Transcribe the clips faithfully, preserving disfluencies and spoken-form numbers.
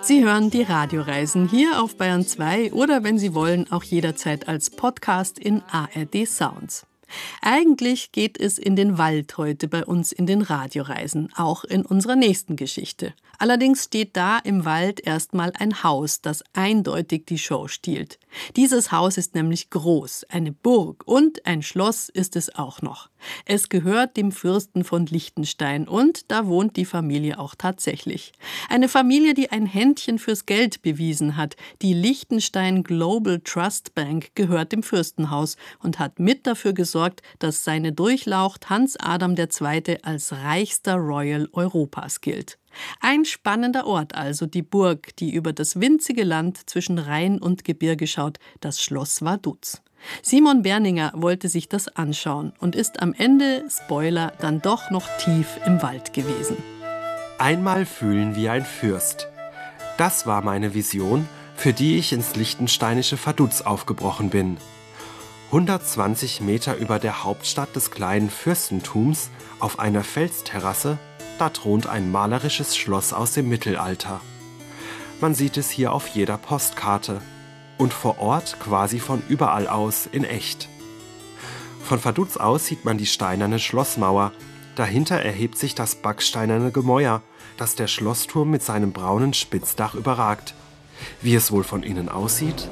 Sie hören die Radioreisen hier auf Bayern zwei oder, wenn Sie wollen, auch jederzeit als Podcast in A R D Sounds. Eigentlich geht es in den Wald heute bei uns in den Radioreisen, auch in unserer nächsten Geschichte. Allerdings steht da im Wald erstmal ein Haus, das eindeutig die Show stiehlt. Dieses Haus ist nämlich groß, eine Burg und ein Schloss ist es auch noch. Es gehört dem Fürsten von Liechtenstein und da wohnt die Familie auch tatsächlich. Eine Familie, die ein Händchen fürs Geld bewiesen hat. Die Liechtenstein Global Trust Bank gehört dem Fürstenhaus und hat mit dafür gesorgt, dass seine Durchlaucht Hans Adam der Zweite als reichster Royal Europas gilt. Ein spannender Ort also, die Burg, die über das winzige Land zwischen Rhein und Gebirge schaut, das Schloss Vaduz. Simon Berninger wollte sich das anschauen und ist am Ende, Spoiler, dann doch noch tief im Wald gewesen. Einmal fühlen wie ein Fürst. Das war meine Vision, für die ich ins liechtensteinische Vaduz aufgebrochen bin. hundertzwanzig Meter über der Hauptstadt des kleinen Fürstentums, auf einer Felsterrasse, da thront ein malerisches Schloss aus dem Mittelalter. Man sieht es hier auf jeder Postkarte und vor Ort quasi von überall aus in echt. Von Vaduz aus sieht man die steinerne Schlossmauer. Dahinter erhebt sich das backsteinerne Gemäuer, das der Schlossturm mit seinem braunen Spitzdach überragt. Wie es wohl von innen aussieht?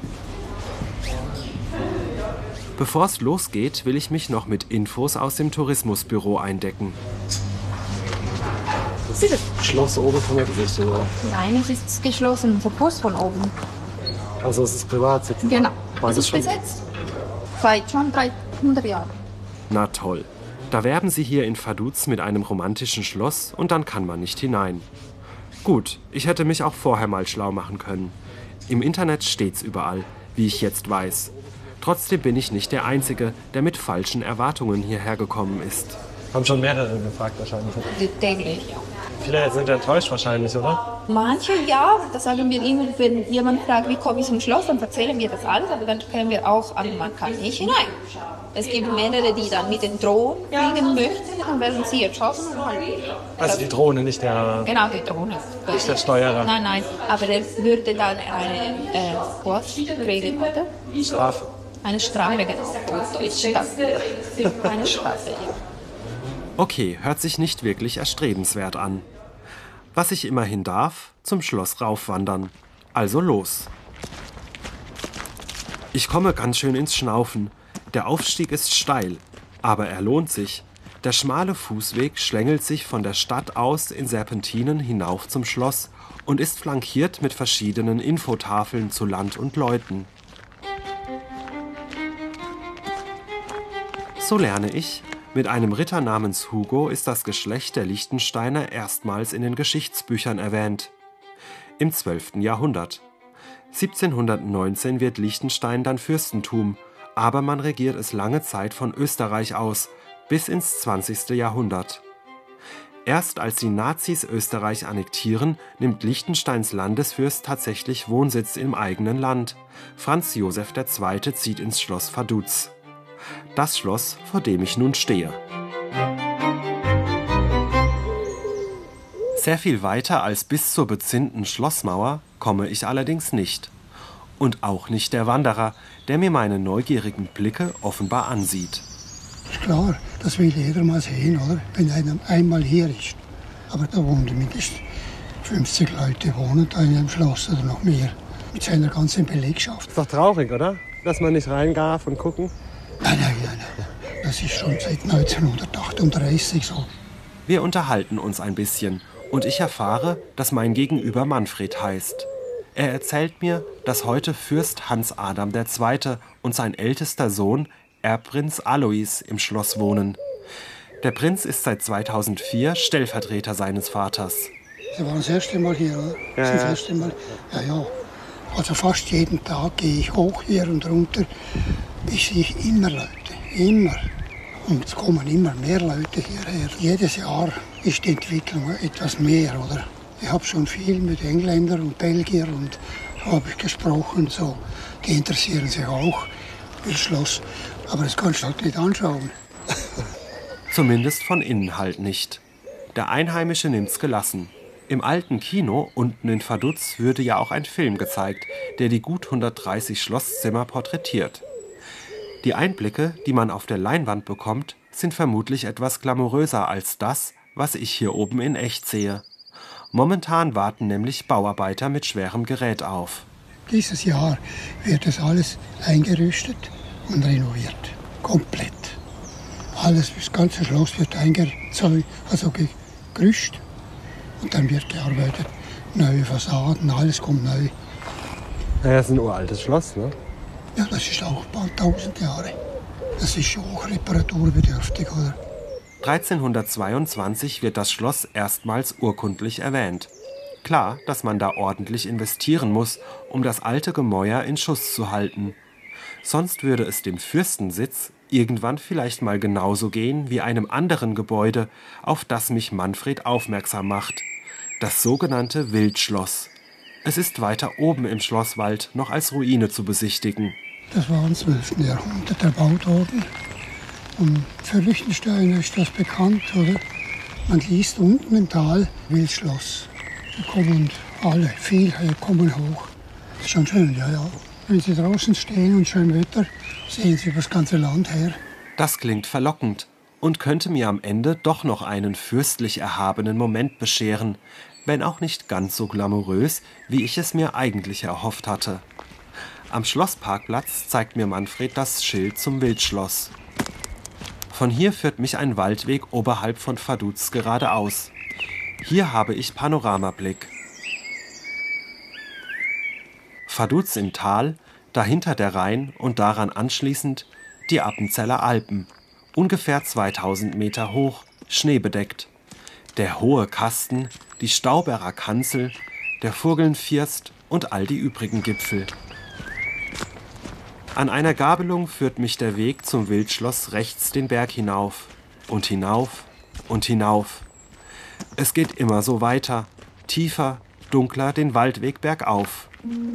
Bevor es losgeht, will ich mich noch mit Infos aus dem Tourismusbüro eindecken. Das Schloss oben kann man nicht so. Nein, es ist geschlossen, verputzt von oben. Also es ist Privatsitz? Genau, War es das ist schon? besetzt. Seit schon dreihundert Jahren. Na toll. Da werben sie hier in Vaduz mit einem romantischen Schloss und dann kann man nicht hinein. Gut, ich hätte mich auch vorher mal schlau machen können. Im Internet steht's überall, wie ich jetzt weiß. Trotzdem bin ich nicht der Einzige, der mit falschen Erwartungen hierher gekommen ist. Haben schon mehrere gefragt wahrscheinlich. Täglich. Viele sind enttäuscht wahrscheinlich, oder? Manche ja, das sagen wir immer, wenn jemand fragt, wie komme ich zum Schloss, dann erzählen wir das alles, aber dann können wir auch, also man kann nicht hinein. Es gibt mehrere, die dann mit den Drohnen fliegen möchten, dann werden sie erschossen. Und halt, Also die Drohne, nicht der, genau, die Drohne. nicht der Steuerer. Nein, nein, aber er würde dann eine äh, was kriegen, oder? Strafe. Eine Strafe, genau. Eine Strafe, ja. Okay, hört sich nicht wirklich erstrebenswert an. Was ich immerhin darf, zum Schloss raufwandern. Also los. Ich komme ganz schön ins Schnaufen. Der Aufstieg ist steil, aber er lohnt sich. Der schmale Fußweg schlängelt sich von der Stadt aus in Serpentinen hinauf zum Schloss und ist flankiert mit verschiedenen Infotafeln zu Land und Leuten. So lerne ich, mit einem Ritter namens Hugo ist das Geschlecht der Liechtensteiner erstmals in den Geschichtsbüchern erwähnt. Im zwölften Jahrhundert. siebzehnhundertneunzehn wird Liechtenstein dann Fürstentum, aber man regiert es lange Zeit von Österreich aus, bis ins zwanzigste Jahrhundert. Erst als die Nazis Österreich annektieren, nimmt Liechtensteins Landesfürst tatsächlich Wohnsitz im eigenen Land. Franz Josef der Zweite zieht ins Schloss Vaduz. Das Schloss, vor dem ich nun stehe. Sehr viel weiter als bis zur bezinnten Schlossmauer komme ich allerdings nicht. Und auch nicht der Wanderer, der mir meine neugierigen Blicke offenbar ansieht. Ist klar, das will jeder mal sehen, oder? Wenn einer einmal hier ist. Aber da wohnen mindestens fünfzig Leute wohnen da in einem Schloss oder noch mehr. Mit seiner ganzen Belegschaft. Ist doch traurig, oder? Dass man nicht rein darf und gucken. Nein, nein, nein, nein. Das ist schon seit neunzehnhundertachtunddreißig so. Wir unterhalten uns ein bisschen und ich erfahre, dass mein Gegenüber Manfred heißt. Er erzählt mir, dass heute Fürst Hans Adam der Zweite und sein ältester Sohn, Erbprinz Alois, im Schloss wohnen. Der Prinz ist seit zweitausendvier Stellvertreter seines Vaters. Sie waren das erste Mal hier, oder? Ja, das ja. erste Mal. Ja, ja. Also fast jeden Tag gehe ich hoch hier und runter. Ich sehe immer Leute, immer. Und es kommen immer mehr Leute hierher. Jedes Jahr ist die Entwicklung etwas mehr, oder? Ich habe schon viel mit Engländern und Belgiern und habe ich gesprochen. So. Die interessieren sich auch für das Schloss. Aber das kannst du halt nicht anschauen. Zumindest von innen halt nicht. Der Einheimische nimmt's gelassen. Im alten Kino unten in Vaduz würde ja auch ein Film gezeigt, der die gut hundertdreißig Schlosszimmer porträtiert. Die Einblicke, die man auf der Leinwand bekommt, sind vermutlich etwas glamouröser als das, was ich hier oben in echt sehe. Momentan warten nämlich Bauarbeiter mit schwerem Gerät auf. Dieses Jahr wird das alles eingerüstet und renoviert. Komplett. Alles, das ganze Schloss wird eingezogen, also gerüstet. Und dann wird gearbeitet. Neue Fassaden, alles kommt neu. Ja, das ist ein uraltes Schloss, ne? Ja, das ist auch ein paar tausend Jahre. Das ist schon auch reparaturbedürftig, oder? dreizehnhundertzweiundzwanzig wird das Schloss erstmals urkundlich erwähnt. Klar, dass man da ordentlich investieren muss, um das alte Gemäuer in Schuss zu halten. Sonst würde es dem Fürstensitz irgendwann vielleicht mal genauso gehen wie einem anderen Gebäude, auf das mich Manfred aufmerksam macht. Das sogenannte Wildschloss. Es ist weiter oben im Schlosswald noch als Ruine zu besichtigen. Das war im zwölften Jahrhundert erbaut worden. Und für Liechtenstein ist das bekannt, oder? Man liest unten im Tal Wildschloss. Da kommen alle, viele kommen hoch. Das ist schon schön, ja, ja. Wenn Sie draußen stehen und schön Wetter, sehen Sie über das ganze Land her. Das klingt verlockend und könnte mir am Ende doch noch einen fürstlich erhabenen Moment bescheren, wenn auch nicht ganz so glamourös, wie ich es mir eigentlich erhofft hatte. Am Schlossparkplatz zeigt mir Manfred das Schild zum Wildschloss. Von hier führt mich ein Waldweg oberhalb von Vaduz geradeaus. Hier habe ich Panoramablick. Vaduz im Tal, dahinter der Rhein und daran anschließend die Appenzeller Alpen, ungefähr zweitausend Meter hoch, schneebedeckt. Der hohe Kasten, die Stauberer Kanzel, der Furgelnfirst und all die übrigen Gipfel. An einer Gabelung führt mich der Weg zum Wildschloss rechts den Berg hinauf und hinauf und hinauf. Es geht immer so weiter, tiefer, dunkler den Waldweg bergauf.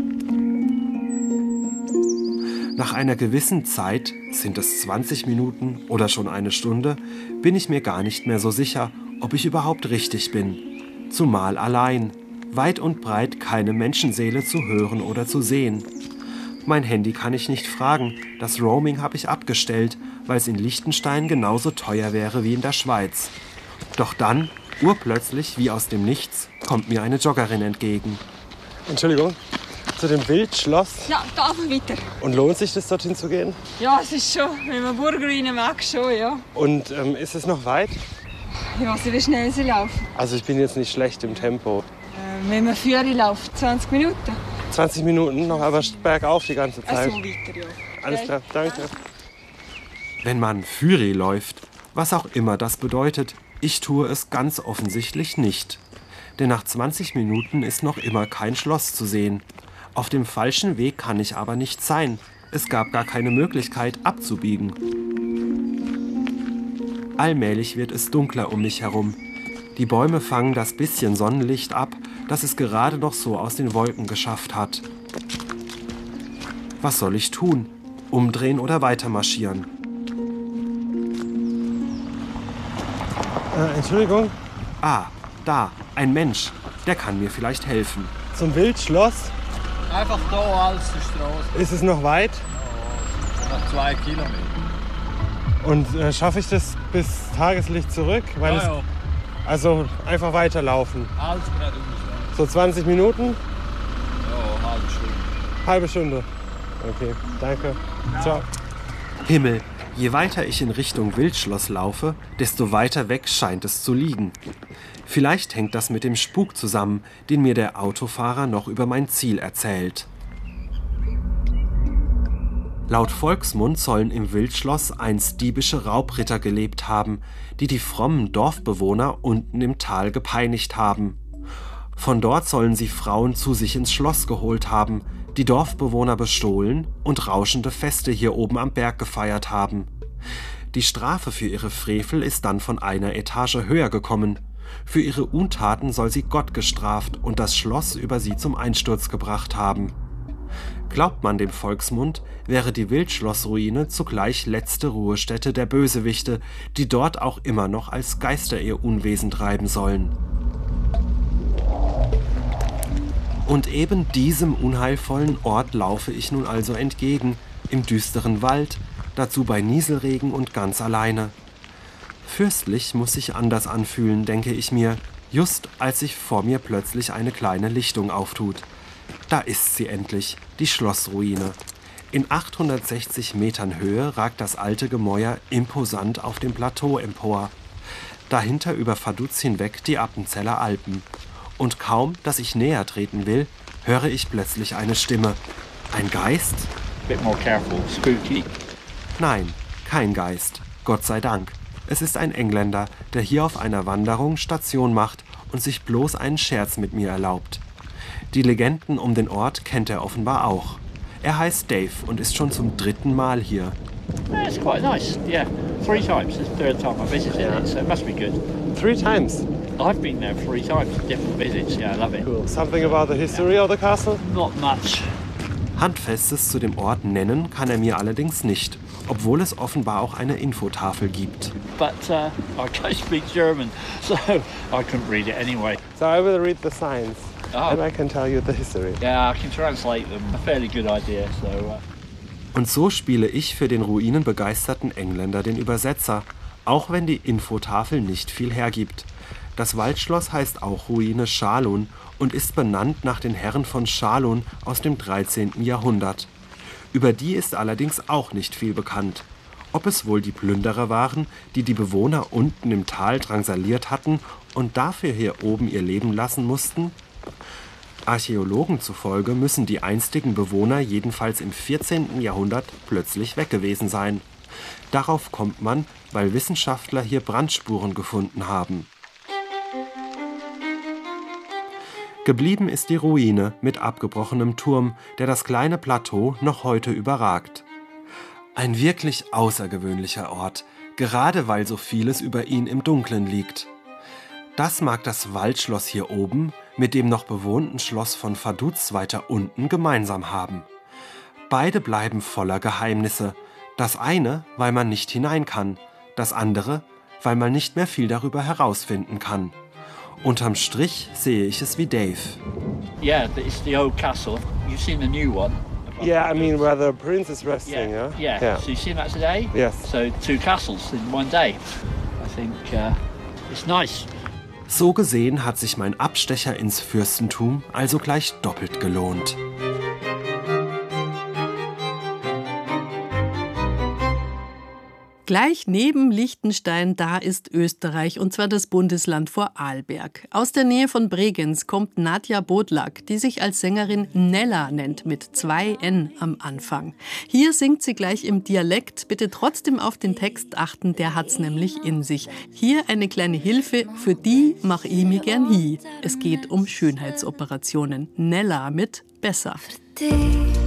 Nach einer gewissen Zeit, sind es zwanzig Minuten oder schon eine Stunde, bin ich mir gar nicht mehr so sicher, ob ich überhaupt richtig bin. Zumal allein, weit und breit keine Menschenseele zu hören oder zu sehen. Mein Handy kann ich nicht fragen, das Roaming habe ich abgestellt, weil es in Liechtenstein genauso teuer wäre wie in der Schweiz. Doch dann, urplötzlich wie aus dem Nichts, kommt mir eine Joggerin entgegen. Entschuldigung, zu dem Wildschloss. Ja, da weiter. Und lohnt sich das, dorthin zu gehen? Ja, es ist schon, wenn man Burgerwein mag, schon, ja. Und ähm, ist es noch weit? Ich weiß nicht, wie schnell sie laufen. Also ich bin jetzt nicht schlecht im Tempo. Äh, wenn man Führer läuft, zwanzig Minuten. zwanzig Minuten noch, aber bergauf die ganze Zeit. Ach so, weiter, ja. Alles klar, danke. Wenn man Führer läuft, was auch immer das bedeutet, ich tue es ganz offensichtlich nicht. Denn nach zwanzig Minuten ist noch immer kein Schloss zu sehen. Auf dem falschen Weg kann ich aber nicht sein. Es gab gar keine Möglichkeit, abzubiegen. Allmählich wird es dunkler um mich herum. Die Bäume fangen das bisschen Sonnenlicht ab, das es gerade noch so aus den Wolken geschafft hat. Was soll ich tun? Umdrehen oder weitermarschieren? Äh, Entschuldigung, Ah, da, ein Mensch. Der kann mir vielleicht helfen. zum Wildschloss. Einfach hier als die Straße. Ist es noch weit? Noch zwei Kilometer. Und äh, schaffe ich das bis Tageslicht zurück? Weil Ja, es, ja. also einfach weiterlaufen. Alles geradeaus. So zwanzig Minuten? Ja, halbe Stunde. Halbe Stunde. Okay, danke. Ciao. Himmel, je weiter ich in Richtung Wildschloss laufe, desto weiter weg scheint es zu liegen. Vielleicht hängt das mit dem Spuk zusammen, den mir der Autofahrer noch über mein Ziel erzählt. Laut Volksmund sollen im Wildschloss einst diebische Raubritter gelebt haben, die die frommen Dorfbewohner unten im Tal gepeinigt haben. Von dort sollen sie Frauen zu sich ins Schloss geholt haben, die Dorfbewohner bestohlen und rauschende Feste hier oben am Berg gefeiert haben. Die Strafe für ihre Frevel ist dann von einer Etage höher gekommen. Für ihre Untaten soll sie Gott gestraft und das Schloss über sie zum Einsturz gebracht haben. Glaubt man dem Volksmund, wäre die Wildschlossruine zugleich letzte Ruhestätte der Bösewichte, die dort auch immer noch als Geister ihr Unwesen treiben sollen. Und eben diesem unheilvollen Ort laufe ich nun also entgegen, im düsteren Wald, dazu bei Nieselregen und ganz alleine. Fürstlich muss sich anders anfühlen, denke ich mir, just als sich vor mir plötzlich eine kleine Lichtung auftut. Da ist sie endlich, die Schlossruine. In achthundertsechzig Metern Höhe ragt das alte Gemäuer imposant auf dem Plateau empor. Dahinter über Vaduz hinweg die Appenzeller Alpen. Und kaum, dass ich näher treten will, höre ich plötzlich eine Stimme. Ein Geist? Bit more careful, spooky. Nein, kein Geist. Gott sei Dank. Es ist ein Engländer, der hier auf einer Wanderung Station macht und sich bloß einen Scherz mit mir erlaubt. Die Legenden um den Ort kennt er offenbar auch. Er heißt Dave und ist schon zum dritten Mal hier. Yeah, it's quite nice. Yeah, three times. It's the third time I visited it, so it must be good. Three times. I've been there three times, different visits. Yeah, I love it. Cool. Something about the history of the castle? Not much. Handfestes zu dem Ort nennen kann er mir allerdings nicht, obwohl es offenbar auch eine Infotafel gibt. But uh, I can't speak German, so I couldn't read it anyway. So I will read the signs Oh. and I can tell you the history. Yeah, I can translate them. A fairly good idea, so... Uh... Und so spiele ich für den ruinenbegeisterten Engländer den Übersetzer, auch wenn die Infotafel nicht viel hergibt. Das Waldschloss heißt auch Ruine Schalun und ist benannt nach den Herren von Schalun aus dem dreizehnten Jahrhundert. Über die ist allerdings auch nicht viel bekannt. Ob es wohl die Plünderer waren, die die Bewohner unten im Tal drangsaliert hatten und dafür hier oben ihr Leben lassen mussten? Archäologen zufolge müssen die einstigen Bewohner jedenfalls im vierzehnten Jahrhundert plötzlich weg gewesen sein. Darauf kommt man, weil Wissenschaftler hier Brandspuren gefunden haben. Geblieben ist die Ruine mit abgebrochenem Turm, der das kleine Plateau noch heute überragt. Ein wirklich außergewöhnlicher Ort, gerade weil so vieles über ihn im Dunkeln liegt. Das mag das Waldschloss hier oben mit dem noch bewohnten Schloss von Vaduz weiter unten gemeinsam haben. Beide bleiben voller Geheimnisse. Das eine, weil man nicht hinein kann, das andere, weil man nicht mehr viel darüber herausfinden kann. Unterm Strich sehe ich es wie Dave. Yeah, it's the old castle. You've seen the new one? Yeah, I mean where the prince is resting, yeah? Yeah. yeah. So you've seen that today? Yes. So two castles in one day. I think uh, it's nice. So gesehen hat sich mein Abstecher ins Fürstentum also gleich doppelt gelohnt. Gleich neben Liechtenstein, da ist Österreich, und zwar das Bundesland Vorarlberg. Aus der Nähe von Bregenz kommt Nadja Bodlak, die sich als Sängerin Nella nennt, mit zwei N am Anfang. Hier singt sie gleich im Dialekt. Bitte trotzdem auf den Text achten, der hat's nämlich in sich. Hier eine kleine Hilfe, für die mach ich mi gern hi. Es geht um Schönheitsoperationen. Nella mit Besser.